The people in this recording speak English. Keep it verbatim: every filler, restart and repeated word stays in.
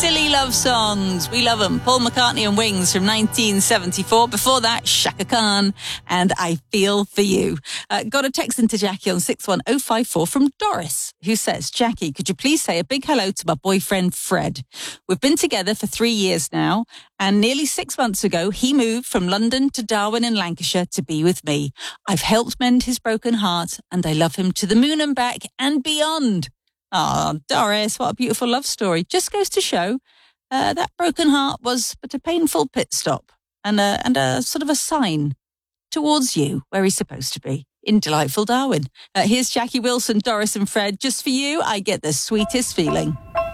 silly love songs. We love them. Paul McCartney and Wings from nineteen seventy-four. Before that, Shaka Khan and I Feel For You. Uh, got a text into Jackie on six one oh five four from Doris, who says, Jackie, could you please say a big hello to my boyfriend, Fred? We've been together for three years now, and nearly six months ago, he moved from London to Darwin in Lancashire to be with me. I've helped mend his broken heart, and I love him to the moon and back and beyond. Oh, Doris, what a beautiful love story. Just goes to show uh, that broken heart was but a painful pit stop and a, and a sort of a sign towards you where he's supposed to be, in delightful Darwin. Uh, here's Jackie Wilson, Doris and Fred. Just for you, I get the sweetest feeling.